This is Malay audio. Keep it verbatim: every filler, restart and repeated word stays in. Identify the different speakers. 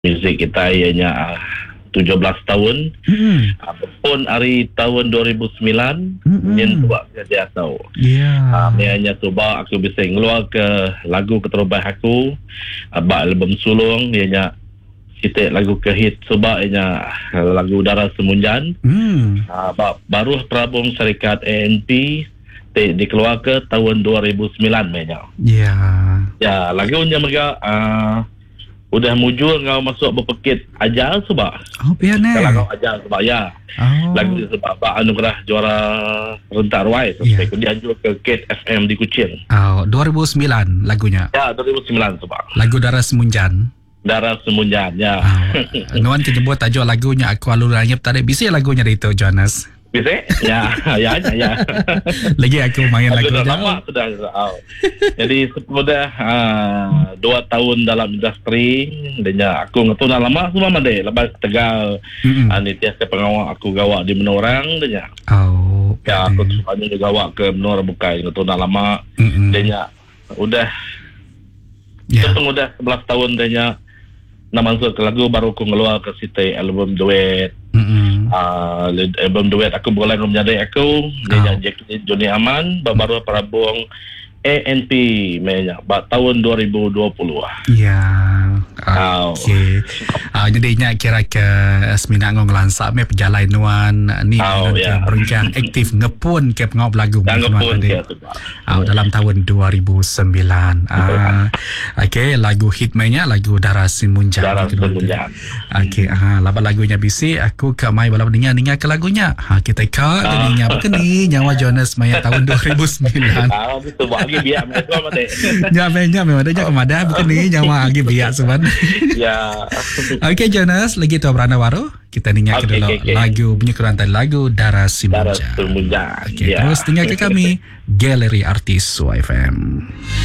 Speaker 1: muzik kita ianya uh, tujuh belas tahun. Hmm. Uh, pun hari tahun dua ribu sembilan hmm. yang buat dia tahu. Ya. Yeah. Uh, ianya cuba aku bisa ngeluar ke lagu keterbaik aku. Abak album sulung ianya kita lagu ke hit cuba ianya lagu Darah Semunjan. Hmm. Uh, baru perabung syarikat A N P di, dikeluar ke tahun dua ribu sembilan ianya. Ya. Yeah. Ya, lagunya mereka uh, udah mujur ngau masuk berpekit ajar sebab.
Speaker 2: Oh, pian eh.
Speaker 1: Kalau ngau ajar sebab ya. Oh. Lagu sebab Pak Anugerah juara rentak Ruai. Yeah. So, dia anjur ke Kate F M di Kuching.
Speaker 2: Oh, dua ribu sembilan lagunya.
Speaker 1: Ya, dua ribu sembilan sebab.
Speaker 2: Lagu Darah Semunjan.
Speaker 1: Darah Semunjan, ya.
Speaker 2: Oh. Nuan kejebut tajuk lagunya Aku Alur Langit tadi. Bisa lagunya itu, Jonas?
Speaker 1: Bisa? Ya, ya, ya, ya.
Speaker 2: Lagi aku main lagu
Speaker 1: sudah lama sudah. Oh. Jadi sudah uh, dua tahun dalam industri, dan aku ngetu dah lama semua made. Lepas Tegal, mm-hmm. uh, ni tiada pengawal aku gawak di Menorang, dan ya. Oh. Ya, aku sukanya juga gawak ke Menor bukai ngetu dah lama, mm-hmm. dan ya. Udah. Yeah. Itu udah sebelas tahun dan ya. Nak masuk ke lagu baru aku ngeluar ke situ album duet. Mm-hmm. Uh, album duet aku boleh menjadi aku dengan oh. Jack Johnny Aman baru perabung A N P mainnya tahun dua ribu dua puluh.
Speaker 2: Ya. Okey. Ah, jadinya kira ke semina ngong lansak me perjalanan nuan ni oh, yeah. Berencang aktif ngepun ke pengau lagu
Speaker 1: ngepun ke
Speaker 2: ah, dalam tahun dua ribu sembilan. Ah, okey, lagu hit mainnya lagu Darah Semunjan.
Speaker 1: Darah Semunjan.
Speaker 2: Okey, ah laban lagunya bisi aku ke mai bala dengar dengar ke lagunya. Ha kita ka dengar apa ni nyawa Jonas mai tahun dua ribu sembilan.
Speaker 1: Ah, itu bagi biar memang mate.
Speaker 2: Ya memang memang ada kemada bukan ni nyawa lagi biar seban.
Speaker 1: Ya.
Speaker 2: Okey Jonas, lagi tu beranda baru. Kita dengar okay, dulu okay, okay. lagu punya kerantai lagu Darah Semunjan.
Speaker 1: Darah Semunjan.
Speaker 2: Okey, yeah. Terus dengar ke kami Galeri Artis Y F M.